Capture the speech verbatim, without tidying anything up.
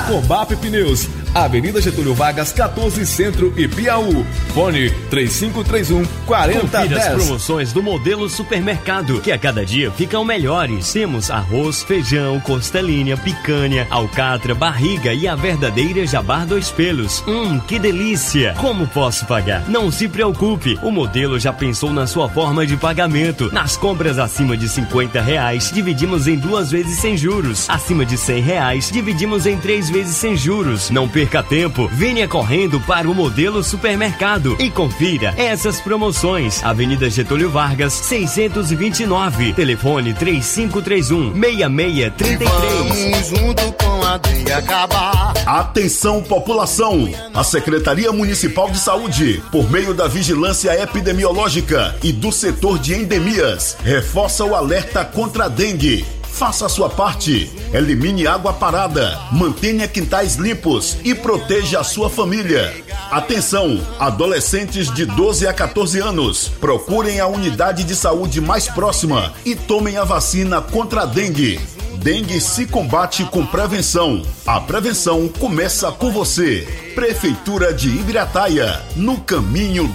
Combap Pneus, Avenida Getúlio Vargas, quatorze, Centro e Piauí. Fone três cinco três um, quatro zero um zero. Confira as promoções do Modelo Supermercado, que a cada dia ficam melhores. Temos arroz, feijão, costelinha, picanha, alcatra, barriga e a verdadeira Jabá dois pelos. Hum, que delícia! Como posso pagar? Não se preocupe, o Modelo já pensou na sua forma de pagamento. Nas compras acima de cinquenta reais, dividimos em duas vezes sem juros. Acima de cem reais, dividimos em três vezes sem juros. Não perca tempo, venha correndo para o Modelo Supermercado e confira essas promoções. Avenida Getúlio Vargas, seiscentos e vinte e nove. Telefone três cinco três um, seis seis três três. Vamos junto com a dengue acabar. Atenção, população! A Secretaria Municipal de Saúde, por meio da Vigilância Epidemiológica e do setor de endemias, reforça o alerta contra a dengue. Faça a sua parte. Elimine água parada, mantenha quintais limpos e proteja a sua família. Atenção, adolescentes de doze a quatorze anos, procurem a unidade de saúde mais próxima e tomem a vacina contra a dengue. Dengue se combate com prevenção. A prevenção começa com você. Prefeitura de Ibirataia, no caminho